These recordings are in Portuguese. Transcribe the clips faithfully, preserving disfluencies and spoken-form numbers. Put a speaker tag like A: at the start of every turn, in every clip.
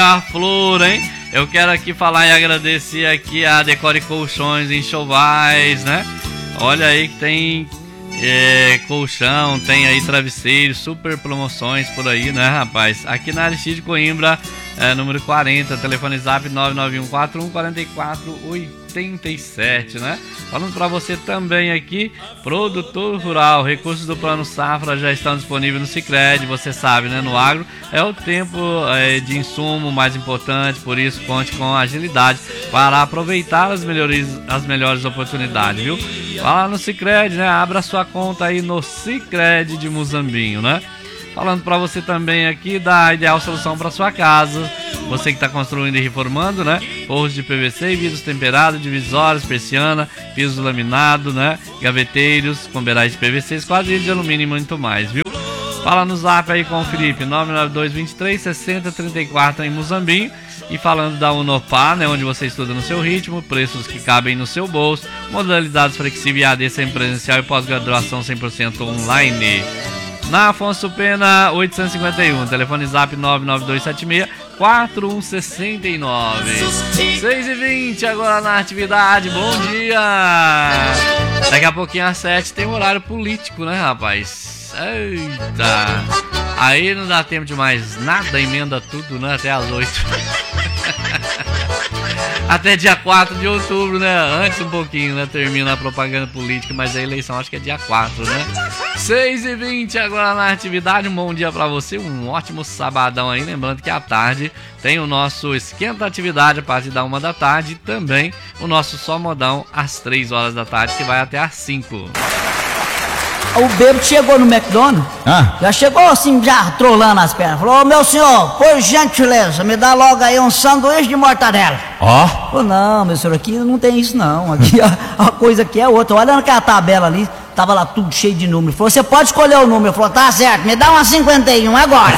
A: Beija-Flor, hein? Eu quero aqui falar e agradecer aqui a Decore Colchões em Chovais, né? Olha aí que tem é, colchão, tem aí travesseiro, super promoções por aí, né, rapaz? Aqui na Aristide Coimbra, é, número quarenta, telefone zap nove nove um quatro um quatro quatro oito sete, né? Falando para você também aqui, produtor rural, recursos do Plano Safra já estão disponíveis no Sicredi, você sabe, né? No agro é o tempo é, de insumo mais importante, por isso conte com agilidade para aproveitar as melhores, as melhores oportunidades, viu? Vá lá no Sicredi, né? Abra sua conta aí no Sicredi de Muzambinho, né? Falando para você também aqui da Ideal Solução para sua casa. Você que está construindo e reformando, né? Forros de P V C, vidros temperados, divisórios, persiana, piso laminado, né? Gaveteiros com beirais de P V C, esquadrilhas de alumínio e muito mais, viu? Fala no zap aí com o Felipe, nove nove dois, dois três, seis zero três quatro em Muzambinho. E falando da Unopar, né? Onde você estuda no seu ritmo, preços que cabem no seu bolso, modalidades flexíveis, A D semipresencial e pós-graduação cem por cento online. Na Afonso Pena oitocentos e cinquenta e um, telefone zap nove nove dois sete seis quatro um seis nove. seis e vinte agora na atividade, bom dia! Daqui a pouquinho às sete tem um horário político, né, rapaz? Eita! Aí não dá tempo de mais nada, emenda tudo, né, até às oito. Até dia quatro de outubro, né? Antes um pouquinho, né? Termina a propaganda política, mas a eleição acho que é dia quatro, né? seis e vinte agora na atividade. Um bom dia pra você, um ótimo sabadão aí. Lembrando que à tarde tem o nosso Esquenta Atividade a partir da uma da tarde. E também o nosso Só Modão às três horas da tarde, que vai até às cinco.
B: O bêbado chegou no McDonald's, ah. já chegou assim, já trolando as pernas. Falou, ô meu senhor, por gentileza, me dá logo aí um sanduíche de mortadela.
C: Ó. Oh.
B: Falou, não, meu senhor, aqui não tem isso não. Aqui a, a coisa aqui é outra. Olha naquela tabela ali, tava lá tudo cheio de números. Falou, você pode escolher o número. Falou, tá certo, me dá uma cinquenta e um agora.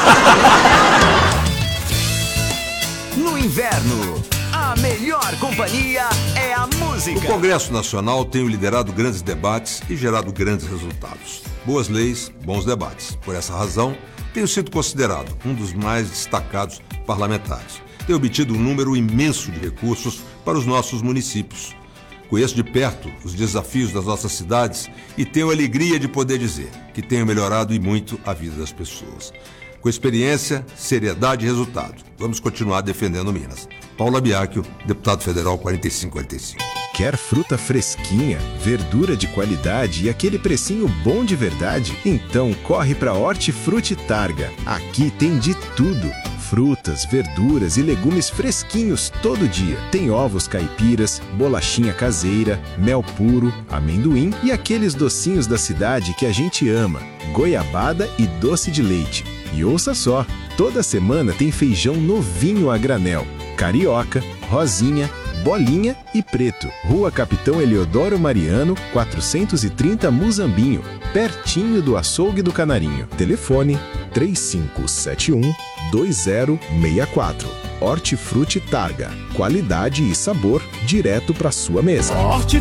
D: No inverno, a melhor companhia é a música.
E: O Congresso Nacional tem liderado grandes debates e gerado grandes resultados. Boas leis, bons debates. Por essa razão, tenho sido considerado um dos mais destacados parlamentares. Tenho obtido um número imenso de recursos para os nossos municípios. Conheço de perto os desafios das nossas cidades e tenho a alegria de poder dizer que tenho melhorado e muito a vida das pessoas. Com experiência, seriedade e resultado. Vamos continuar defendendo Minas. Paula Biacchio, deputado federal quarenta e cinco quarenta e cinco.
F: Quer fruta fresquinha, verdura de qualidade e aquele precinho bom de verdade? Então corre para Hortifruti Targa. Aqui tem de tudo. Frutas, verduras e legumes fresquinhos todo dia. Tem ovos caipiras, bolachinha caseira, mel puro, amendoim e aqueles docinhos da cidade que a gente ama. Goiabada e doce de leite. E ouça só, toda semana tem feijão novinho a granel, carioca, rosinha, bolinha e preto. Rua Capitão Eliodoro Mariano, quatrocentos e trinta Muzambinho, pertinho do açougue do Canarinho. Telefone três cinco sete um, dois zero seis quatro. Hortifruti Targa, qualidade e sabor direto para sua mesa.